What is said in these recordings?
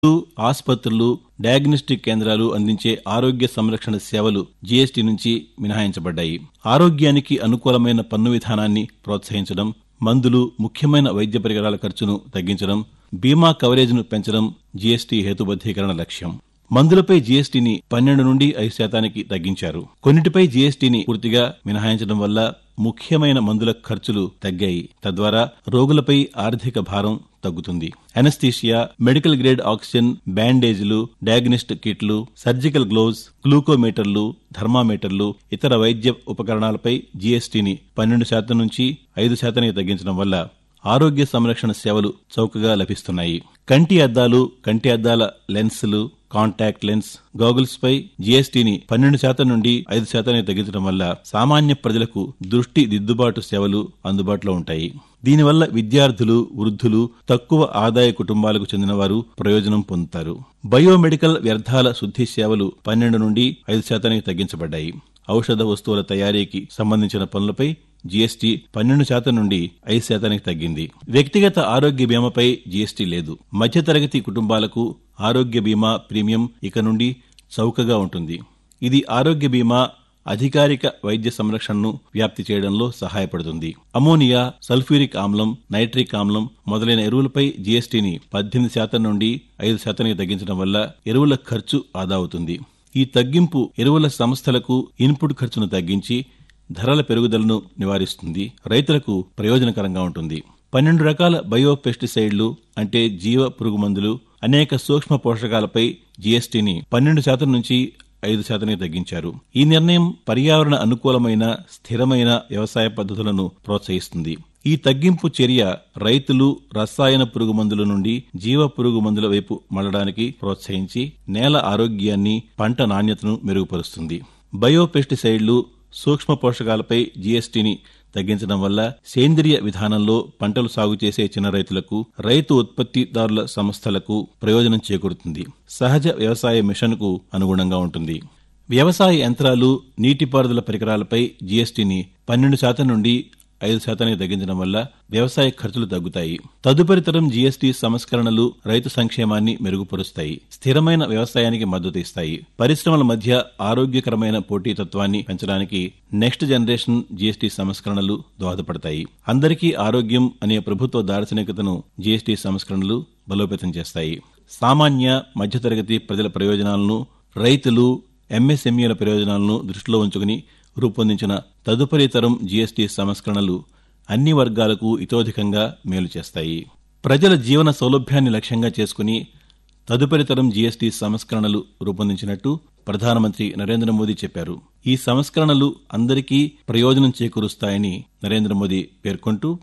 ఆసుపత్రులు, డయాగ్నోస్టిక్ కేంద్రాలు అందించే ఆరోగ్య సంరక్షణ సేవలు జీఎస్టీ నుంచి మినహాయించబడ్డాయి. ఆరోగ్యానికి అనుకూలమైన పన్ను విధానాన్ని ప్రోత్సహించడం, మందులు, ముఖ్యమైన వైద్య పరికరాల ఖర్చును తగ్గించడం, బీమా కవరేజ్ను పెంచడం జీఎస్టీ హేతుబద్దీకరణ లక్ష్యం. మందులపై జీఎస్టీని 12 నుండి 5% తగ్గించారు. కొన్నిటిపై జీఎస్టీని పూర్తిగా మినహాయించడం వల్ల ముఖ్యమైన మందుల ఖర్చులు తగ్గాయి. తద్వారా రోగులపై ఆర్థిక భారం తగ్గుతుంది. Anaesthesia, medical grade oxygen, బ్యాండేజీలు, diagnostic కిట్లు, సర్జికల్ గ్లోవ్స్, గ్లూకోమీటర్లు, థర్మామీటర్లు, ఇతర వైద్య ఉపకరణాలపై జీఎస్టీని 12% నుంచి 5% తగ్గించడం వల్ల ఆరోగ్య సంరక్షణ సేవలు చౌకగా లభిస్తున్నాయి. కంటి అద్దాలు, కంటి అద్దాల లెన్సులు, కాంటాక్ట్ లెన్స్, గాగుల్స్ పై జీఎస్టీని 12% నుండి 5% తగ్గించడం వల్ల సామాన్య ప్రజలకు దృష్టి దిద్దుబాటు సేవలు అందుబాటులో ఉంటాయి. దీనివల్ల విద్యార్థులు, వృద్ధులు, తక్కువ ఆదాయ కుటుంబాలకు చెందిన వారు ప్రయోజనం పొందుతారు. బయోమెడికల్ వ్యర్థాల శుద్ధి సేవలు 12 నుండి 5% తగ్గించబడ్డాయి. ఔషధ వస్తువుల తయారీకి సంబంధించిన పనులపై జీఎస్టీ 12% నుండి 5% తగ్గింది. వ్యక్తిగత ఆరోగ్య బీమాపై జీఎస్టీ లేదు. మధ్యతరగతి కుటుంబాలకు ఆరోగ్య బీమా ప్రీమియం ఇక నుండి చౌకగా ఉంటుంది. ఇది ఆరోగ్య బీమా అధికారిక వైద్య సంరక్షణను వ్యాప్తి చేయడంలో సహాయపడుతుంది. అమోనియా, సల్ఫ్యూరిక్ ఆమ్లం, నైట్రిక్ ఆమ్లం మొదలైన ఎరువులపై జీఎస్టీని 18% నుండి 5% తగ్గించడం వల్ల ఎరువుల ఖర్చు ఆదా అవుతుంది. ఈ తగ్గింపు ఎరువుల సంస్థలకు ఇన్పుట్ ఖర్చును తగ్గించి ధరల పెరుగుదలను నివారిస్తుంది. రైతులకు ప్రయోజనకరంగా ఉంటుంది. 12 రకాల బయో పెస్టిసైడ్లు అంటే జీవ పురుగు మందులు, అనేక సూక్ష్మ పోషకాలపై జీఎస్టీని 12% నుంచి 5% తగ్గించారు. ఈ నిర్ణయం పర్యావరణ అనుకూలమైన, స్థిరమైన వ్యవసాయ పద్ధతులను ప్రోత్సహిస్తుంది. ఈ తగ్గింపు చర్య రైతులు రసాయన పురుగు మందుల నుండి జీవ పురుగు మందుల వైపు మళ్లడానికి ప్రోత్సహించి నేల ఆరోగ్యాన్ని, పంట నాణ్యతను మెరుగుపరుస్తుంది. బయో పెస్టిసైడ్లు, సూక్ష్మ పోషకాలపై జీఎస్టీని తగ్గించడం వల్ల సేంద్రియ విధానంలో పంటలు సాగు చేసే చిన్న రైతులకు, రైతు ఉత్పత్తిదారుల సంస్థలకు ప్రయోజనం చేకూరుతుంది. సహజ వ్యవసాయ మిషన్కు అనుగుణంగా ఉంటుంది. వ్యవసాయ యంత్రాలు, నీటిపారుదల పరికరాలపై జీఎస్టీని 12% నుండి 5% తగ్గించడం వల్ల వ్యవసాయ ఖర్చులు తగ్గుతాయి. తదుపరి తరం జీఎస్టీ సంస్కరణలు రైతు సంక్షేమాన్ని మెరుగుపరుస్తాయి. స్థిరమైన వ్యవసాయానికి మద్దతు ఇస్తాయి. పరిశ్రమల మధ్య ఆరోగ్యకరమైన పోటీతత్వాన్ని పెంచడానికి నెక్స్ట్ జనరేషన్ జీఎస్టీ సంస్కరణలు దోహదపడతాయి. అందరికీ ఆరోగ్యం అనే ప్రభుత్వ దార్శనికతను జీఎస్టీ సంస్కరణలు బలోపేతం చేస్తాయి. సామాన్య, మధ్యతరగతి ప్రజల ప్రయోజనాలను, రైతులు, ఎంఎస్ఎంఈల ప్రయోజనాలను దృష్టిలో ఉంచుకుని రూపొందించిన తదుపరి తరం జీఎస్టీ సంస్కరణలు అన్ని వర్గాలకు ఇతోధికంగా మేలు చేస్తాయి. ప్రజల జీవన సౌలభ్యాన్ని లక్ష్యంగా చేసుకుని తదుపరి తరం జీఎస్టీ సంస్కరణలు రూపొందించినట్టు ప్రధానమంత్రి నరేంద్ర మోదీ చెప్పారు. ఈ సంస్కరణలు అందరికీ ప్రయోజనం చేకూరుస్తాయని నరేంద్ర మోదీ పేర్కొంటూ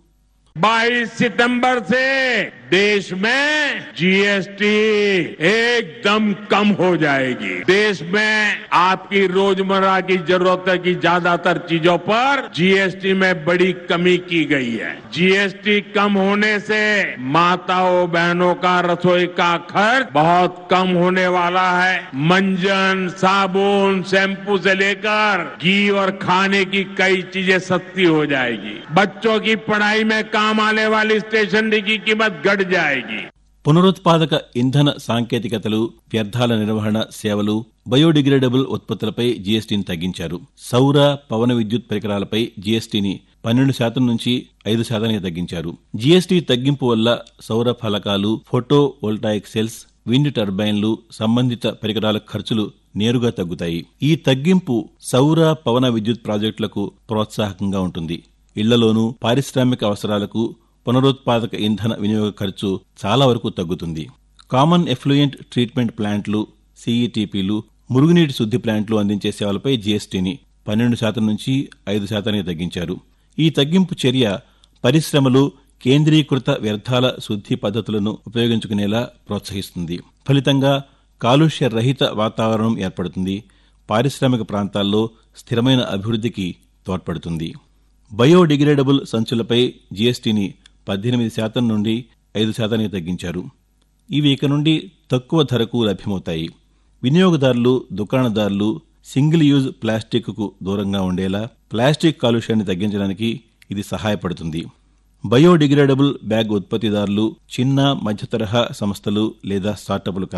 22 सितंबर से देश में जीएसटी एकदम कम हो जाएगी. देश में आपकी रोजमर्रा की जरूरत की ज्यादातर चीजों पर जीएसटी में बड़ी कमी की गई है. जीएसटी कम होने से माताओं बहनों का रसोई का खर्च बहुत कम होने वाला है. मंजन, साबुन, शैम्पू से लेकर घी और खाने की कई चीजें सस्ती हो जाएगी. बच्चों की पढ़ाई में काम आने वाली स्टेशनरी की कीमत घट जाएगी. పునరుత్పాదక ఇంధన సాంకేతికతలు, వ్యర్థాల నిర్వహణ సేవలు, బయోడిగ్రేడబుల్ ఉత్పత్తులపై జీఎస్టీని తగ్గించారు. సౌర, పవన విద్యుత్ పరికరాలపై జీఎస్టీని 12% నుంచి 5% తగ్గించారు. జీఎస్టీ తగ్గింపు వల్ల సౌర ఫలకాలు, ఫోటో వోల్టాయిక్ సెల్స్, విండ్ టర్బైన్లు, సంబంధిత పరికరాల ఖర్చులు నేరుగా తగ్గుతాయి. ఈ తగ్గింపు సౌర, పవన విద్యుత్ ప్రాజెక్టులకు ప్రోత్సాహకంగా ఉంటుంది. ఇళ్లలోనూ, పారిశ్రామిక అవసరాలకు పునరుత్పాదక ఇంధన వినియోగ ఖర్చు చాలా వరకు తగ్గుతుంది. కామన్ ఎఫ్లూయెంట్ ట్రీట్మెంట్ ప్లాంట్లు, సిఈటీపీలు, మురుగునీటి శుద్ధి ప్లాంట్లు అందించే సేవలపై జీఎస్టీని 12% నుంచి 5% తగ్గించారు. ఈ తగ్గింపు చర్య పరిశ్రమలు కేంద్రీకృత వ్యర్థాల శుద్ధి పద్ధతులను ఉపయోగించుకునేలా ప్రోత్సహిస్తుంది. ఫలితంగా కాలుష్య రహిత వాతావరణం ఏర్పడుతుంది. పారిశ్రామిక ప్రాంతాల్లో స్థిరమైన అభివృద్ధికి తోడ్పడుతుంది. బయోడిగ్రేడబుల్ సంచులపై జీఎస్టీని 18% నుండి 5% తగ్గించారు. ఇవి ఇక నుండి తక్కువ ధరకు లభ్యమవుతాయి. వినియోగదారులు, దుకాణదారులు సింగిల్ యూజ్ ప్లాస్టిక్కు దూరంగా ఉండేలా ప్లాస్టిక్ కాలుష్యాన్ని తగ్గించడానికి ఇది సహాయపడుతుంది. బయోడిగ్రేడబుల్ బ్యాగ్ ఉత్పత్తిదారులు చిన్న మధ్యతరహా సంస్థలు లేదా స్టార్టప్లు